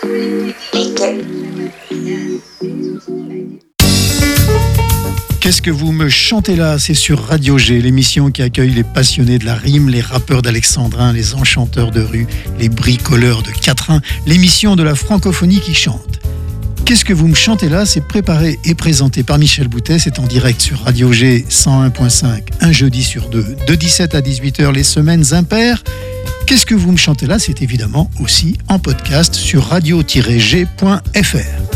Qu'est-ce que vous me chantez là? C'est sur Radio G, l'émission qui accueille les passionnés de la rime, les rappeurs d'Alexandrin, les enchanteurs de rue, les bricoleurs de quatrain, l'émission de la francophonie qui chante. Qu'est-ce que vous me chantez là? C'est préparé et présenté par Michel Boutet, c'est en direct sur Radio G 101.5, un jeudi sur deux, de 17 à 18h les semaines impaires. Qu'est-ce que vous me chantez là? C'est évidemment aussi en podcast sur radio-g.fr.